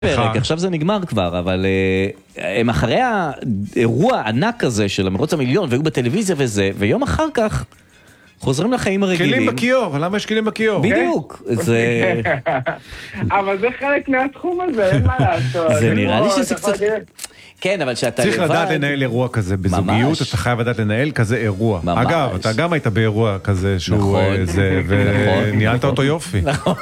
עכשיו זה נגמר כבר, אבל הם אחרי האירוע הענק הזה של המרוץ המיליון, והיו בטלוויזיה וזה, ויום אחר כך חוזרים לחיים הרגילים. כלים בכיור, למה יש כלים בכיור? בדיוק. אבל זה חלק מהתחום הזה, אין מה לעשות. זה נראה לי שזה קצת... כן, אבל שאתה צריך לדעת לנהל אירוע כזה, בזוגיות אתה חייב לדעת לנהל כזה אירוע. אגב, אתה גם היית באירוע כזה שהוא זה, וניהלת אותו יופי. נכון.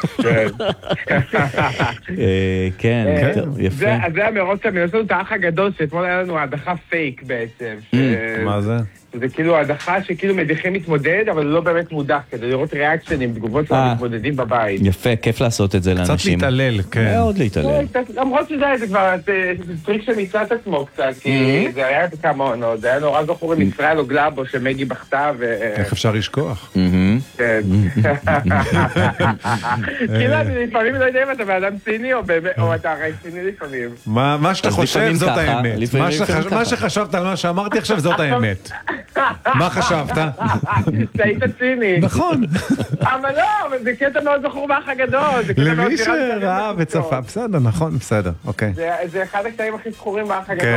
כן, יפה. זה המרוץ המיליון, יש לנו את האח הגדול, שאתמול היה לנו הדחה פייק בעצם. מה זה? זה כאילו הדחה שכאילו מדיחים מתמודד, אבל לא באמת מודח, כדי לראות ריאקשנים, תגובות למתמודדים בבית. יפה, כיף לעשות את זה לאנשים. קצת להתעלל, כן. מאוד להתעלל. למרות שזה כבר טריק שמיצה את עצמו קצת, כי זה היה כמה עונות, זה היה נורא זכור עם ישראל או גלאבו שמגי בכתה ו... איך אפשר לשכוח? כן. כאילו, אני לפעמים לא יודע אם אתה באדם ציני או אתה הרי ציני לפעמים. מה שאתה חושב זאת האמת. מה שחשבת על מה שאמרתי עכשיו זאת האמת. מה חשבת? שהיית ציני. נכון. אבל לא, זה קטע מאוד זכור באח הגדול. למי שראה וצפה, בסדר, נכון, בסדר, אוקיי. זה אחד הקטעים הכי זכורים באח הגדול.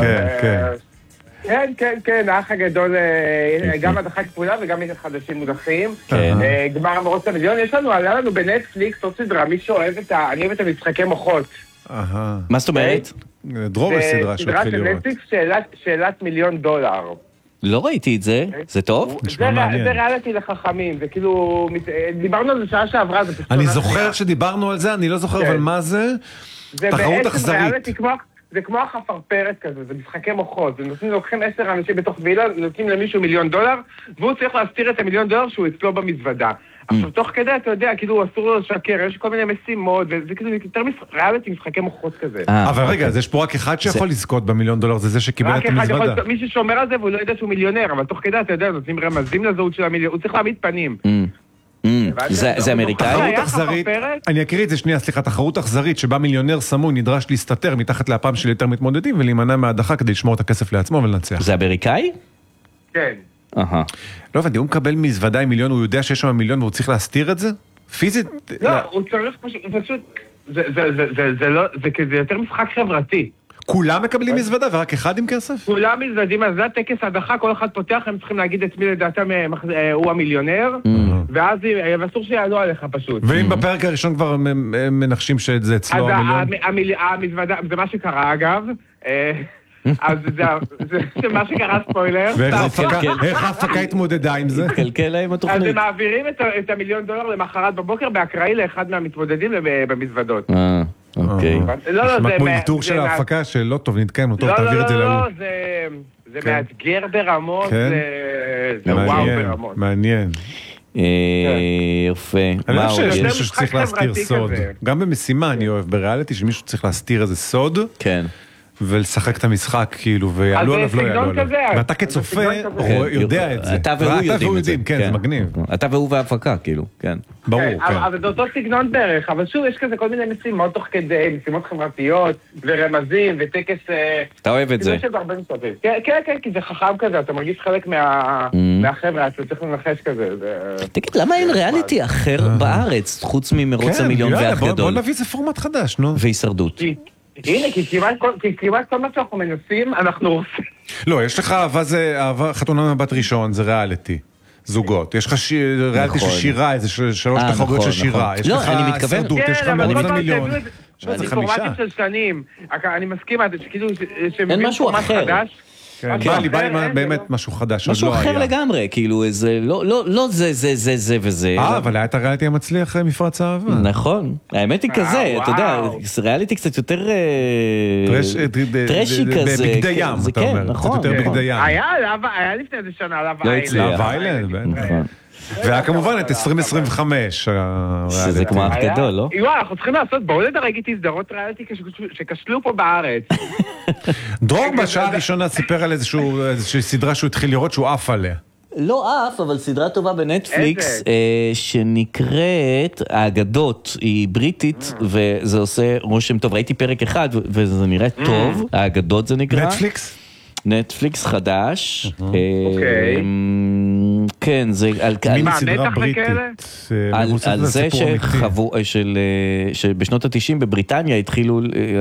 כן, האח הגדול, גם הדחה כפולה וגם יש חדשים מודחים. גמר המרוץ המיליון, היה לנו בנטפליקס עוד סדרה, מי שאוהב אני אוהב את המשחקי מוחות. מה זאת אומרת? דרור סדרה סדרה של נטפליקס, שאלת $1,000,000. לא ראיתי את זה, זה טוב? זה ריאליטי לחכמים, זה כאילו, דיברנו על זה שעה שעברה, זה פשוט... אני זוכר שדיברנו על זה, אני לא זוכר אבל מה זה? תחרות אכזרית. זה כמו החפרפרת כזה, זה משחקי מוחות, לוקחים 10 אנשים בתוך וילה, נותנים למישהו $1,000,000, והוא צריך להסתיר את $1,000,000 שהוא אצלו במזוודה. עכשיו, תוך כדי, אתה יודע, כאילו, אסור לו לשקר, יש כל מיני משימות, וזה כאילו יותר ריאליטי משחקי מוחות כזה. אבל רגע, אז יש פה רק אחד שיכול לזכות $1,000,000, זה זה שקיבל את המזוודה. מי ששומר על זה, והוא לא יודע שהוא מיליונר, אבל תוך כדי, אתה יודע, נותנים רמזים לזהות של $1,000,000, הוא צריך להעמיד פנים. זה אמריקאי? תחרות אכזרית, אני אקריא את זה שנייה, סליחה, תחרות אכזרית שבה מיליונר סמוי נדרש להסתתר מתחת לאפם של יותר מתמודדים ולהימנע מההדחה כדי לשמור את הכסף לעצמו ולנצח. זה אמריקאי? כן. לא הבנתי, הוא מקבל מזוודה עם $1,000,000, הוא יודע שיש שם $1,000,000 והוא צריך להסתיר את זה? פיזית? לא, הוא צריך פשוט, זה כזה יותר משחק חברתי. כולם מקבלים מזוודה ורק אחד עם כסף? כולם מזוודים, אז זה הטקס ההדחה, כל אחד פותח, הם צריכים להגיד את מי לדעתם הוא המיליונר, ואז אסור שיעלו עליך פשוט. ואם בפרק הראשון כבר מנחשים שזה אצלו $1,000,000? המזוודה, זה מה שקרה אגב, אז זה מה שקרה ספוילר. ואיך ההפקה התמודדה עם זה? קלקל להם התוכנית. אז הם מעבירים את $1,000,000 למחרת בבוקר באקראי לאחד מהמתמודדים במזוודות. אוקיי. מה כמו איתור של ההפקה שלא טוב, נתקיים, טוב, תעביר את זה להוא. זה מאתגר ברמות, זה וואו ברמות. מעניין. יפה. אני חושב שיש מישהו שצריך להסתיר סוד. גם במשימה אני אוהב בריאליטי שמישהו צריך להסתיר איזה סוד. כן. ולשחק את המשחק כאילו, ויעלו עליו לא יעלו עליו. ואתה כצופה יודע את זה. אתה והוא יודעים את זה. כן, זה מגניב. אתה והוא וההפקה, כאילו, כן. ברור, כן. אבל זה אותו סגנון דרך, אבל שוב, יש כזה כל מיני משימות תוך כדי, משימות חברתיות, ורמזים, וטקס... אתה אוהב את זה. כן, כי זה חכם כזה, אתה מרגיש חלק מהחבר'ה, אתה צריך לנחש כזה. תגיד, למה אין ריאליטי אחר בארץ, חוץ ממרוץ המיליון ואח גדול? בוא נביא איזה פורמט חדש, נו. והישרדות. הנה, כי כמעט כל מה שאנחנו מנסים, אנחנו עושים. לא, יש לך חתונה מבט ראשון, זה ריאליטי. זוגות. יש לך ריאליטי של שירה, איזה 3 תחרויות של שירה. יש לך הישרדות, יש לך מרוץ המיליון. זה פורמטים של שנים. אני מסכים, שכאילו, אין משהו אחר. בא לי באמת משהו חדש. משהו אחר לגמרי, כאילו איזה, לא זה וזה. אבל היה את הריאליטי המצליח מפרץ האהבה. נכון, האמת היא כזה, אתה יודע, ריאליטי קצת יותר טרשי כזה. בגדי ים, אתה אומר, קצת יותר בגדי ים. היה לפני איזה שנה, לאב איילנד, נכון. והיה כמובן את 2025. שזה כמו אח גדול, לא? יואו, אנחנו צריכים לעשות, בואו לדרג איתי סדרות ריאליטי שכשלו פה בארץ. דרור בשעה הראשונה סיפר על איזושהי סדרה שהוא התחיל לראות שהוא עף עליה. לא אף, אבל סדרה טובה בנטפליקס שנקראת האגדות, היא בריטית וזה עושה רושם טוב. ראיתי פרק אחד וזה נראה טוב, האגדות זה נקרא. נטפליקס? נטפליקס חדש. כן, זה על מיני סדרה בריטית. על זה שבשנות ה-90 בבריטניה התחילו